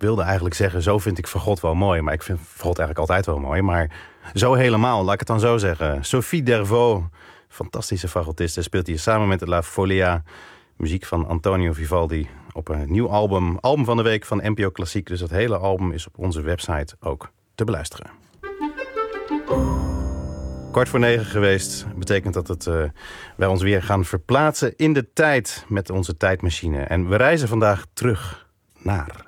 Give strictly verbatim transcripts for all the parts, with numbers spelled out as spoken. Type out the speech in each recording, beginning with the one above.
wilde eigenlijk zeggen, zo vind ik Fagot wel mooi. Maar ik vind Fagot eigenlijk altijd wel mooi. Maar zo helemaal, laat ik het dan zo zeggen. Sophie Dervaux, fantastische fagotiste, speelt hier samen met La Folia. Muziek van Antonio Vivaldi op een nieuw album. Album van de week van N P O Klassiek. Dus dat hele album is op onze website ook te beluisteren. Kwart voor negen geweest. Betekent dat het, uh, wij ons weer gaan verplaatsen in de tijd met onze tijdmachine. En we reizen vandaag terug naar...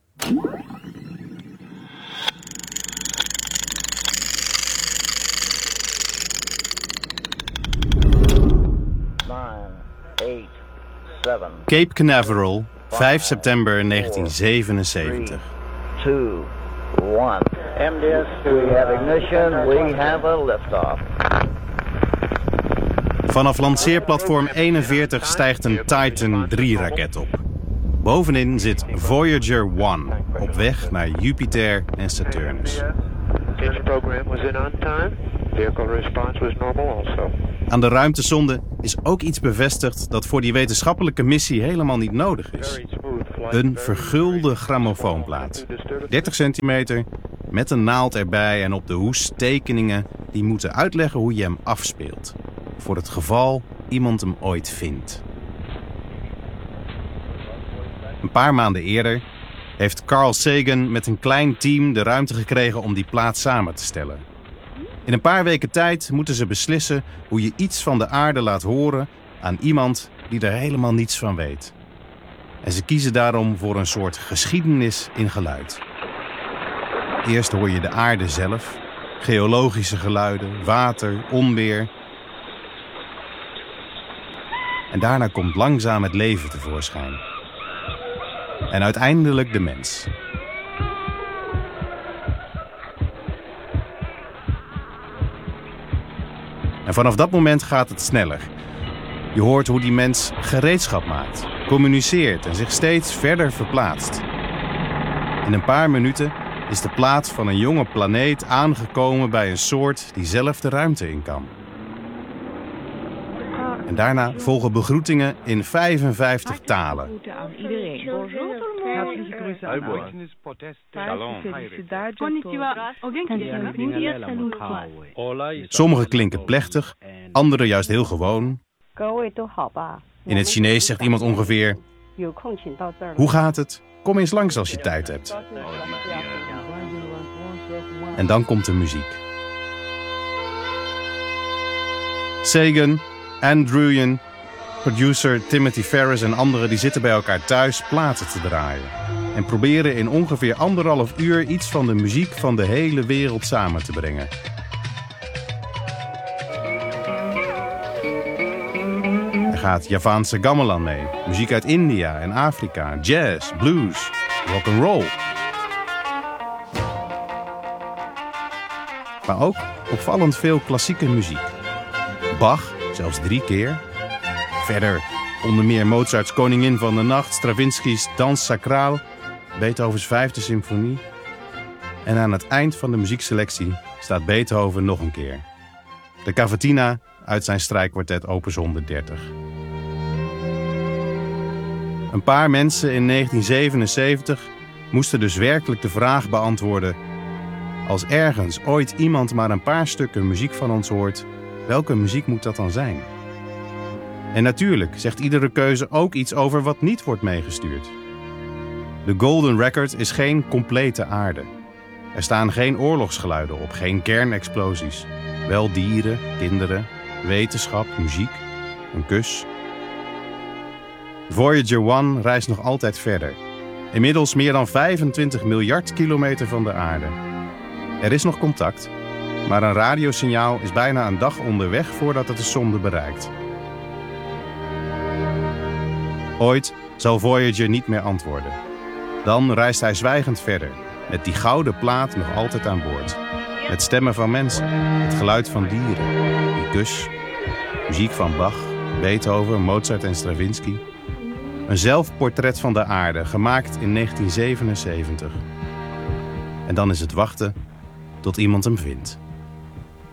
nine, eight, seven, Cape Canaveral, vijf september negentien zevenenzeventig. two, one. M D S, we have ignition, we have a liftoff. Vanaf lanceerplatform eenenveertig stijgt een Titan drie raket op. Bovenin zit Voyager één, op weg naar Jupiter en Saturnus. Engine program was in on time. Vehicle response was normal also. Aan de ruimtesonde is ook iets bevestigd dat voor die wetenschappelijke missie helemaal niet nodig is. Een vergulde grammofoonplaat. dertig centimeter, met een naald erbij en op de hoes tekeningen die moeten uitleggen hoe je hem afspeelt. Voor het geval iemand hem ooit vindt. Een paar maanden eerder heeft Carl Sagan met een klein team de ruimte gekregen om die plaat samen te stellen. In een paar weken tijd moeten ze beslissen hoe je iets van de aarde laat horen aan iemand die er helemaal niets van weet. En ze kiezen daarom voor een soort geschiedenis in geluid. Eerst hoor je de aarde zelf, geologische geluiden, water, onweer. En daarna komt langzaam het leven tevoorschijn. En uiteindelijk de mens. En vanaf dat moment gaat het sneller. Je hoort hoe die mens gereedschap maakt, communiceert en zich steeds verder verplaatst. In een paar minuten is de plaat van een jonge planeet aangekomen bij een soort die zelf de ruimte in kan. En daarna volgen begroetingen in vijfenvijftig talen. Sommige klinken plechtig, andere juist heel gewoon. In het Chinees zegt iemand ongeveer: hoe gaat het? Kom eens langs als je tijd hebt. En dan komt de muziek. Sagan, Andrewian, producer Timothy Ferris en anderen die zitten bij elkaar thuis platen te draaien. En proberen in ongeveer anderhalf uur iets van de muziek van de hele wereld samen te brengen. Er gaat Javaanse gamelan mee, muziek uit India en Afrika, jazz, blues, rock'n'roll. Maar ook opvallend veel klassieke muziek. Bach, zelfs drie keer. Verder onder meer Mozarts Koningin van de Nacht, Stravinsky's Dans Sacraal, Beethovens vijfde symfonie. En aan het eind van de muziekselectie staat Beethoven nog een keer. De Cavatina uit zijn strijkkwartet opus honderddertig. Een paar mensen in negentien zevenenzeventig moesten dus werkelijk de vraag beantwoorden: als ergens ooit iemand maar een paar stukken muziek van ons hoort, welke muziek moet dat dan zijn? En natuurlijk zegt iedere keuze ook iets over wat niet wordt meegestuurd. De Golden Record is geen complete aarde. Er staan geen oorlogsgeluiden op, geen kernexplosies. Wel dieren, kinderen, wetenschap, muziek, een kus. Voyager één reist nog altijd verder. Inmiddels meer dan vijfentwintig miljard kilometer van de aarde. Er is nog contact, maar een radiosignaal is bijna een dag onderweg voordat het de sonde bereikt. Ooit zal Voyager niet meer antwoorden. Dan reist hij zwijgend verder, met die gouden plaat nog altijd aan boord. Met stemmen van mensen, het geluid van dieren, die kus, muziek van Bach, Beethoven, Mozart en Stravinsky. Een zelfportret van de aarde, gemaakt in negentien zevenenzeventig. En dan is het wachten tot iemand hem vindt.